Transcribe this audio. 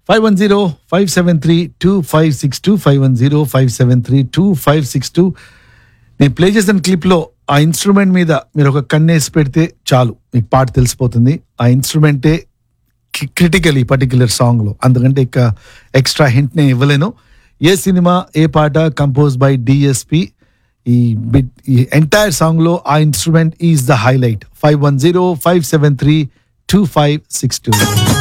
510-573-2562 510-573-2562. నేను ప్లే చేసిన క్లిప్లో ఆ ఇన్స్ట్రుమెంట్ మీద మీరు ఒక కన్నేసి పెడితే చాలు మీకు పాట తెలిసిపోతుంది. ఆ ఇన్స్ట్రుమెంటే క్రిటికల్ ఈ పర్టిక్యులర్ సాంగ్లో, అందుకంటే ఇక ఎక్స్ట్రా హింట్ నేను ఇవ్వలేను. ఏ సినిమా ఏ పాట కంపోజ్ బై డిఎస్పి, ఈ ఎంటైర్ సాంగ్లో ఆ ఇన్స్ట్రుమెంట్ ఈజ్ ద హైలైట్. 510-573-2562.